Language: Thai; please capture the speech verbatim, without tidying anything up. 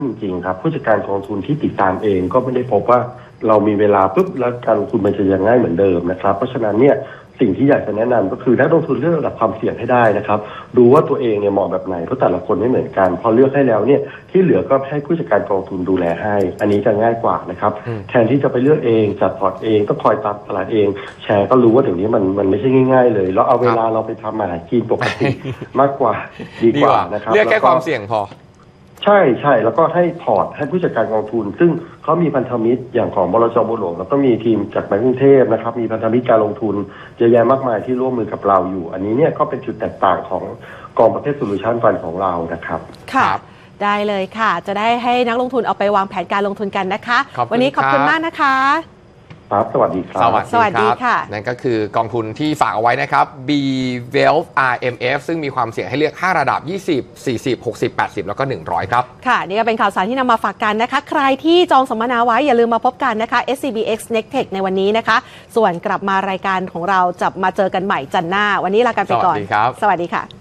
จริงๆครับผู้จัดการกองทุนที่ติดตามเองก็ไม่ได้พบว่าเรามีเวลาปุ๊บแล้วการลงทุนมันจะยังง่ายเหมือนเดิมนะครับเพราะฉะนั้นเนี่ยสิ่งที่อยากจะแนะนำก็คือนักลงทุนเลือกระดับความเสี่ยงให้ได้นะครับดูว่าตัวเองเนี่ยเหมาะแบบไหนเพราะแต่ละคนไม่เหมือนกันพอเลือกให้แล้วเนี่ยที่เหลือก็ให้ผู้จัดการกองทุนดูแลให้อันนี้จะง่ายกว่านะครับแทนที่จะไปเลือกเองจัดพอร์ตเองต้องคอยตามตลาดเองแชร์ก็รู้ว่าเดี๋ยวนี้มันมันไม่ใช่ง่ายๆเลยแล้วเอาเวลาเราไปทำมาหากินปกติมากกว่าดีกว่านะครับเลือกแค่ความเสี่ยงพอใช่ใช่แล้วก็ให้พอร์ตให้ผู้จัดการกองทุนซึ่งเขามีพันธมิตรอย่างของบลจ.บัวหลวงแล้วก็มีทีมจากแบงก์กรุงเทพนะครับมีพันธมิตรการลงทุนเยอะแยะมากมายที่ร่วมมือกับเราอยู่อันนี้เนี่ยก็เป็นจุดแตกต่างของกองประเภทโซลูชันฟันของเรานะครับค่ะได้เลยค่ะจะได้ให้นักลงทุนเอาไปวางแผนการลงทุนกันนะคะวันนี้ขอบคุณมากนะคะครับสวัสดีครับสวัสดีค่ะนั่นก็คือกองทุนที่ฝากเอาไว้นะครับ B Wealth อาร์ เอ็ม เอฟ ซึ่งมีความเสี่ยงให้เลือกห้าระดับยี่สิบ สี่สิบ หกสิบ แปดสิบแล้วก็หนึ่งร้อยครับค่ะนี่ก็เป็นข่าวสารที่นำมาฝากกันนะคะใครที่จองสัมมนาไว้อย่าลืมมาพบกันนะคะ เอส ซี บี เอ็กซ์ Nextech ในวันนี้นะคะส่วนกลับมารายการของเราจะมาเจอกันใหม่จันทร์หน้าวันนี้ลากันไปก่อนสวัสดีครับสวัสดีค่ะ